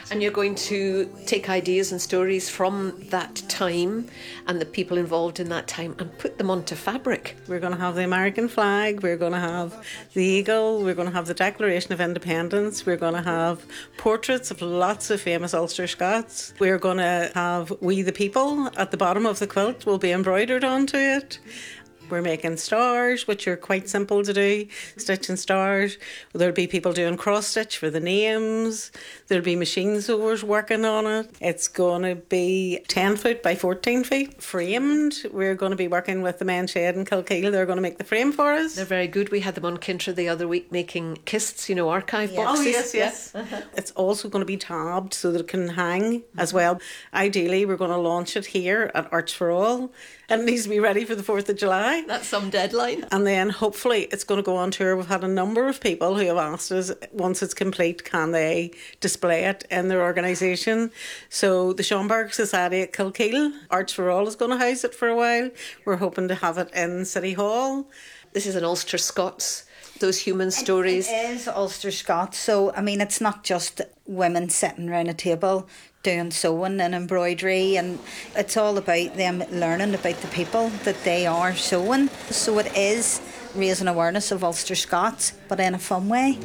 And you're going to take ideas and stories from that time and the people involved in that time and put them onto fabric. We're going to have the American flag, we're going to have the eagle, we're going to have the Declaration of Independence, we're going to have portraits of lots of famous Ulster Scots. We're going to have We the People at the bottom of the quilt will be embroidered onto it. We're making stars, which are quite simple to do, stitching stars. There'll be people doing cross-stitch for the names. There'll be machine sewers working on it. It's going to be 10 foot by 14 feet, framed. We're going to be working with the men's shed in Kilkeel. They're going to make the frame for us. They're very good. We had them on Kintra the other week making kists, archive boxes. Oh, yes. It's also going to be tabbed so that it can hang as well. Ideally, we're going to launch it here at Arts for All. And it needs to be ready for the 4th of July. That's some deadline. And then hopefully it's going to go on tour. We've had a number of people who have asked us, once it's complete, can they display it in their organisation? So the Schomburg Society at Kilkeel, Arts for All is going to house it for a while. We're hoping to have it in City Hall. This is an Ulster Scots, those human stories. It is Ulster Scots. So, it's not just women sitting around a table doing sewing and embroidery, and it's all about them learning about the people that they are sewing. So it is raising awareness of Ulster Scots, but in a fun way.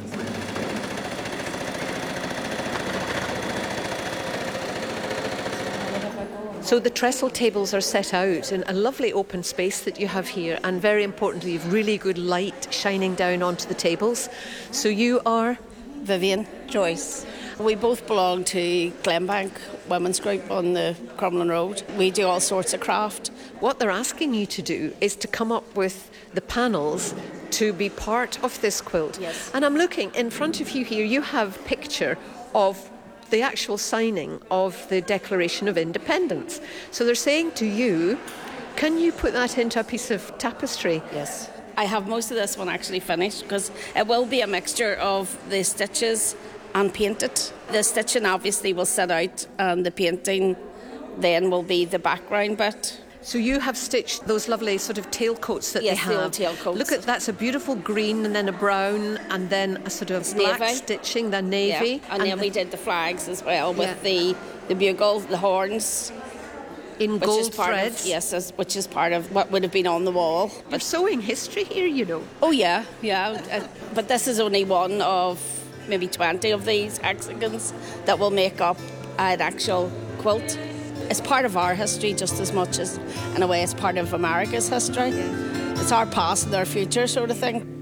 So the trestle tables are set out in a lovely open space that you have here, and very importantly, you've really good light shining down onto the tables. So you are? Vivian Joyce. We both belong to Glenbank Women's Group on the Crumlin Road. We do all sorts of craft. What they're asking you to do is to come up with the panels to be part of this quilt. Yes. And I'm looking in front of you here, you have a picture of the actual signing of the Declaration of Independence. So they're saying to you, can you put that into a piece of tapestry? Yes. I have most of this one actually finished because it will be a mixture of the stitches and painted. The stitching obviously will sit out and the painting then will be the background bit. So you have stitched those lovely sort of tailcoats that they have. Yes, the old tailcoats. Look at that's a beautiful green and then a brown and then a sort of black navy. Stitching, the navy. Yeah. And then we did the flags as well with the bugle, the horns. In gold threads. Yes, which is part of what would have been on the wall. You're sewing history here, Oh, yeah. But this is only one of maybe 20 of these hexagons that will make up an actual quilt. It's part of our history just as much as, in a way, it's part of America's history. It's our past and our future sort of thing.